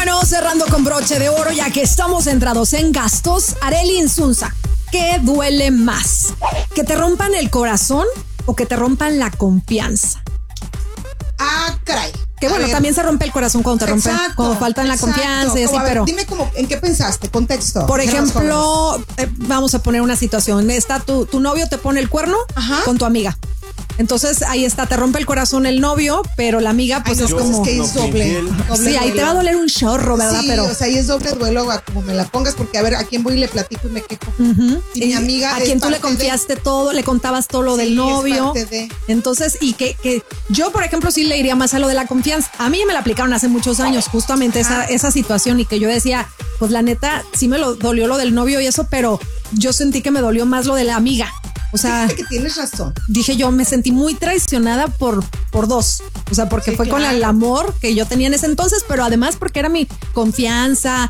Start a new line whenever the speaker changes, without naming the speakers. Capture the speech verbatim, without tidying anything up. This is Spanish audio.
bueno, cerrando con broche de oro, ya que estamos entrados en gastos, Arely Insunza, ¿qué duele más? ¿Que te rompan el corazón o que te rompan la confianza?
Ah, caray.
Que bueno, también se rompe el corazón cuando te rompen,
Exacto,
cuando faltan la
exacto.
confianza y así,
Como, a ver,
pero...
Dime como, ¿en qué pensaste? Contexto.
Por
Éramos
ejemplo, eh, vamos a poner una situación. Está tu, tu novio te pone el cuerno
Ajá.
con tu amiga. Entonces ahí está, te rompe el corazón el novio, pero la amiga pues
Ay,
es
no,
como...
es que es doble, doble
Sí, ahí te
duelo.
va a doler un chorro, ¿verdad?
Sí,
pero
o sea, ahí es doble duelo a como me la pongas, porque a ver, ¿a quién voy y le platico y me quejo?
uh-huh.
Si mi amiga
a
es
quien tú le
parte
confiaste todo, le contabas todo lo
Sí,
del
es
novio.
parte de.
Entonces, y que, que yo, por ejemplo, sí le iría más a lo de la confianza. A mí me la aplicaron hace muchos años, justamente esa, esa situación, y que yo decía, pues la neta, sí me lo dolió lo del novio y eso, pero yo sentí que me dolió más lo de la amiga. O sea,
Fíjate que tienes razón.
dije yo, me sentí muy traicionada por, por dos. O sea, porque
Sí,
fue
claro.
con el amor que yo tenía en ese entonces, pero además porque era mi confianza,